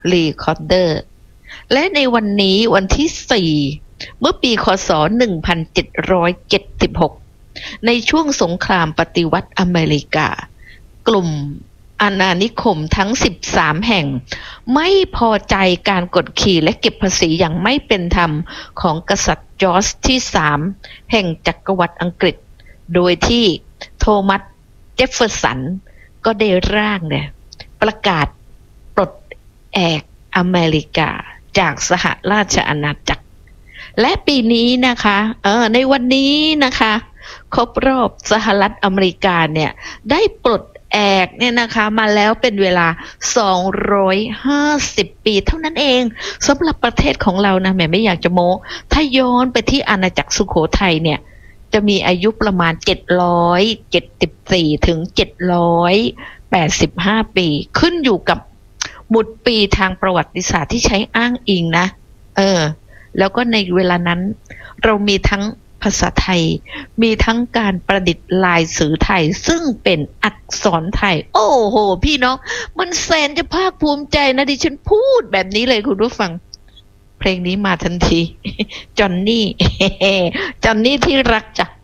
รีคอร์เดอร์และในวันนี้วันที่ 4 เมื่อปีคศ 1776 ในช่วงสงครามปฏิวัติอเมริกากลุ่มอาณานิคมทั้ง 13 แห่งไม่พอใจการกดขี่และเก็บภาษีอย่างไม่เป็นธรรมของกษัตริย์จอร์จที่ 3 แห่งจักรวรรดิอังกฤษโดยที่โทมัสเจฟเฟอร์สันก็ได้ร่างเนี่ยประกาศปลดแอกอเมริกาจากสหราชอาณาจักรและปีนี้นะคะในวันนี้นะคะครบรอบสหรัฐอเมริกาเนี่ยได้ปลดแอกเนี่ยนะคะมาแล้วเป็นเวลา250 ปีเท่านั้นเองสำหรับประเทศของเรานะแม่ไม่อยากจะโม้ถ้าย้อนไปที่อาณาจักรสุโขทัยเนี่ยจะมีอายุประมาณ774ถึง785 ปีขึ้นอยู่กับหมุดปีทางประวัติศาสตร์ที่ใช้อ้างอิงนะแล้วก็ในเวลานั้นเรามีทั้งภาษาไทยมีทั้งการประดิษฐ์ลายสื่อไทยซึ่งเป็นอักษรไทยโอ้โหพี่น้องมันแสนจะภาคภูมิใจนะดิฉันพูดแบบนี้เลยคุณผู้ฟังเพลงนี้มาทันทีจอนนี่ จอนนี่ที่รักจ้ะ